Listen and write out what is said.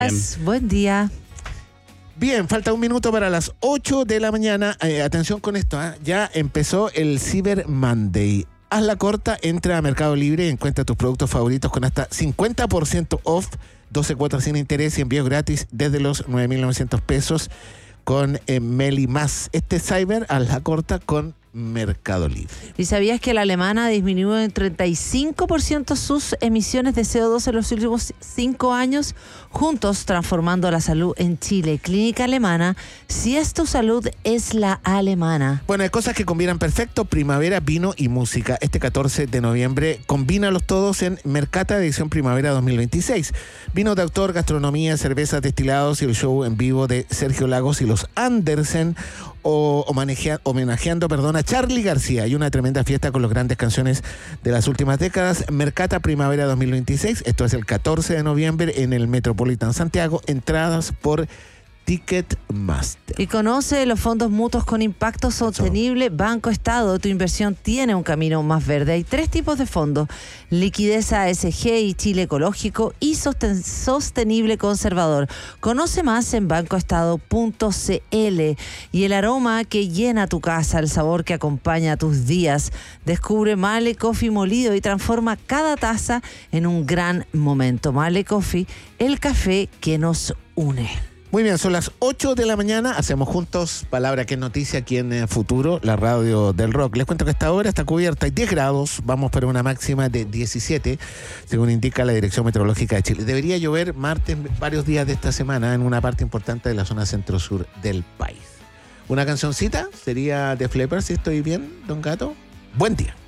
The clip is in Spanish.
Buen día. Bien, falta un minuto para las 8 de la mañana. Atención con esto, ya empezó el Cyber Monday. Hazla corta, entra a Mercado Libre y encuentra tus productos favoritos con hasta 50% off, 12 cuotas sin interés y envío gratis desde los 9.900 pesos con Meli Más. Este Cyber, hazla corta con Mercado Libre. ¿Y sabías que la alemana disminuyó en 35% sus emisiones de CO2 en los últimos 5 años? Juntos transformando la salud en Chile. Clínica Alemana, si es tu salud, es la alemana. Bueno, hay cosas que combinan perfecto: primavera, vino y música. Este 14 de noviembre, combínalos todos en Mercata edición Primavera 2026. Vino de autor, gastronomía, cervezas, destilados y el show en vivo de Sergio Lagos y los Andersen, homenajeando a Charly García, y una tremenda fiesta con las grandes canciones de las últimas décadas. Mercata Primavera 2026, esto es el 14 de noviembre en el Metropolitan Santiago. Entradas por Ticketmaster. Y conoce los fondos mutuos con impacto sostenible Banco Estado. Tu inversión tiene un camino más verde. Hay 3 tipos de fondos: liquidez ASG y Chile Ecológico, y sostenible conservador. Conoce más en bancoestado.cl. Y el aroma que llena tu casa, el sabor que acompaña tus días. Descubre Male Coffee molido y transforma cada taza en un gran momento. Male Coffee, el café que nos une. Muy bien, son las 8 de la mañana. Hacemos juntos Palabra que es Noticia aquí en Futuro, la radio del rock. Les cuento que esta hora está cubierta, hay 10 grados, vamos para una máxima de 17, según indica la Dirección Meteorológica de Chile. Debería llover martes varios días de esta semana en una parte importante de la zona centro-sur del país. Una cancioncita sería de Flippers, si estoy bien, don Gato. Buen día.